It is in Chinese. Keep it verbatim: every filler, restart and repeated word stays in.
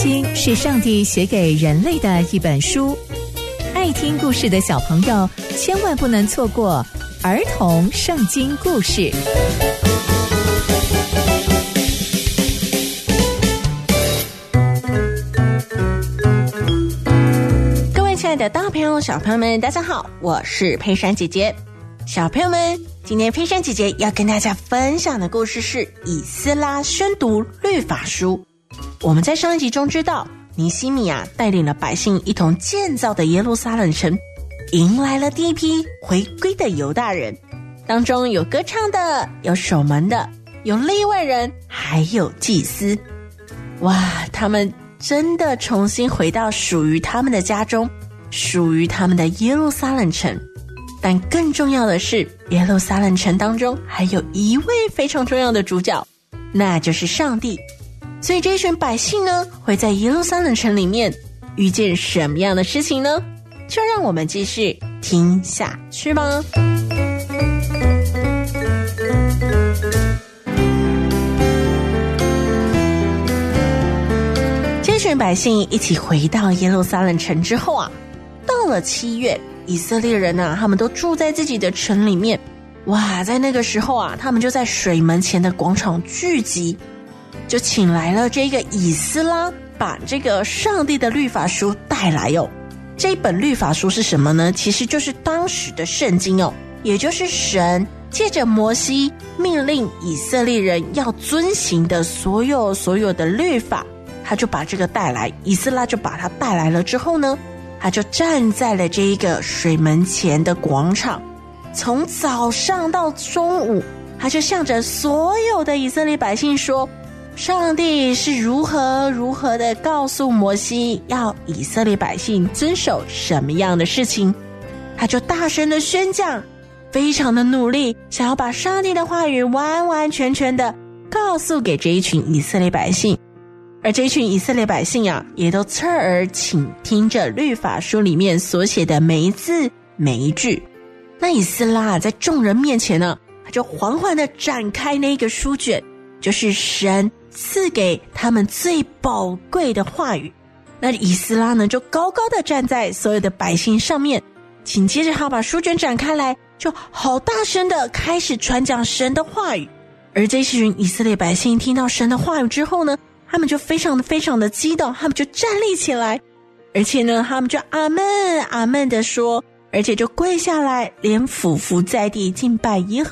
经是上帝写给人类的一本书，爱听故事的小朋友千万不能错过儿童圣经故事。 各位亲爱的大朋友小朋友们，大家好，我是佩珊姐姐。小朋友们，今天佩珊姐姐要跟大家分享的故事是以斯拉宣读律法书。我们在上一集中知道，尼希米啊带领了百姓一同建造的耶路撒冷城，迎来了第一批回归的犹大人，当中有歌唱的，有守门的，有利未人，还有祭司。哇，他们真的重新回到属于他们的家中，属于他们的耶路撒冷城。但更重要的是，耶路撒冷城当中还有一位非常重要的主角，那就是上帝。所以这一群百姓呢，会在耶路撒冷城里面遇见什么样的事情呢？就让我们继续听下去吧。这群百姓一起回到耶路撒冷城之后啊，到了七月，以色列人啊，他们都住在自己的城里面。哇，在那个时候啊，他们就在水门前的广场聚集，就请来了这个以斯拉，把这个上帝的律法书带来哦。这本律法书是什么呢？其实就是当时的圣经哦，也就是神借着摩西命令以色列人要遵行的所有所有的律法，他就把这个带来，以斯拉就把它带来了之后呢，他就站在了这一个水门前的广场，从早上到中午，他就向着所有的以色列百姓说，上帝是如何如何的告诉摩西要以色列百姓遵守什么样的事情，他就大声的宣讲，非常的努力，想要把上帝的话语完完全全的告诉给这一群以色列百姓。而这一群以色列百姓啊，也都侧耳倾听着律法书里面所写的每一字每一句。那以斯拉在众人面前呢，他就缓缓地展开那个书卷，就是神赐给他们最宝贵的话语。那以斯拉呢，就高高的站在所有的百姓上面，紧接着他把书卷展开来，就好大声的开始传讲神的话语。而这群以色列百姓听到神的话语之后呢，他们就非常的非常的激动，他们就站立起来，而且呢，他们就阿们阿们的说，而且就跪下来，连俯伏在地敬拜耶和